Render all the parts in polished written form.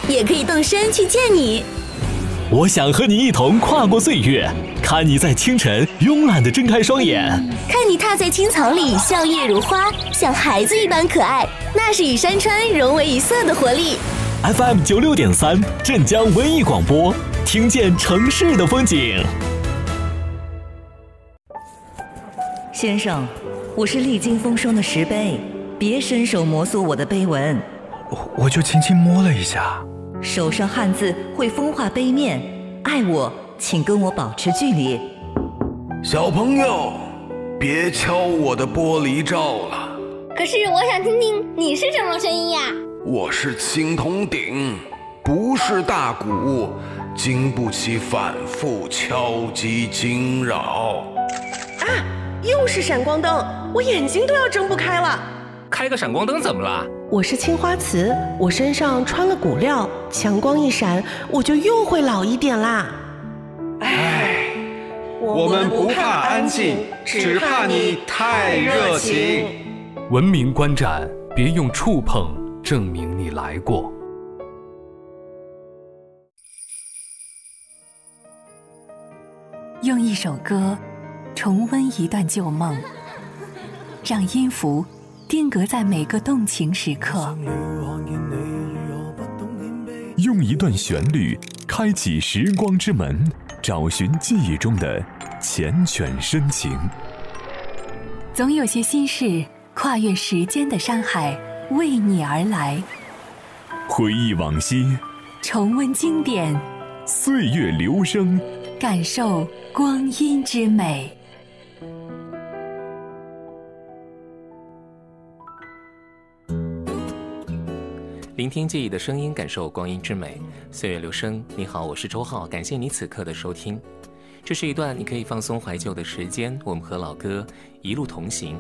也可以动身去见你。 我想和你一同跨过岁月，看你在清晨慵懒地睁开双眼， 看你踏在青草里笑靥如花，像孩子一般可爱，那是与山川融为一色的活力。 FM 96.3镇江文艺广播，听见城市的风景。 先生，我是历经风霜的石碑，别伸手摩挲我的碑文。 我就轻轻摸了一下。 手上汉字会风化碑面，爱我请跟我保持距离。 小朋友，别敲我的玻璃罩了。 可是我想听听你是什么声音呀？ 我是青铜鼎，不是大鼓，经不起反复敲击惊扰。 啊，又是闪光灯，我眼睛都要睁不开了。 开个闪光灯怎么了？ 我是青花瓷，我身上穿了骨料，强光一闪，我就又会老一点啦。 唉，我们不怕安静，只怕你太热情。 文明观展，别用触碰证明你来过。 用一首歌重温一段旧梦，让音符定格在每个动情时刻， 用一段旋律开启时光之门，找寻记忆中的缱绻深情。 总有些心事跨越时间的山海，为你而来。 回忆往昔， 重温经典， 岁月流声， 感受光阴之美。 聆听记忆的声音，感受光阴之美。岁月流声，你好，我是周浩，感谢你此刻的收听。这是一段你可以放松怀旧的时间，我们和老歌一路同行。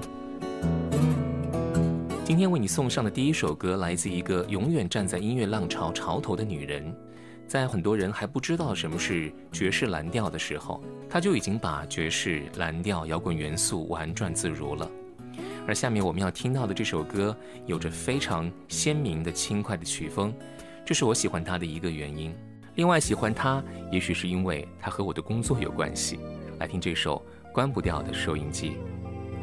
今天为你送上的第一首歌，来自一个永远站在音乐浪潮潮头的女人。在很多人还不知道什么是爵士蓝调的时候，她就已经把爵士、蓝调、摇滚元素玩转自如了。而下面我们要听到的这首歌有着非常鲜明的轻快的曲风，这是我喜欢它的一个原因。另外喜欢它也许是因为它和我的工作有关系。来听这首关不掉的收音机。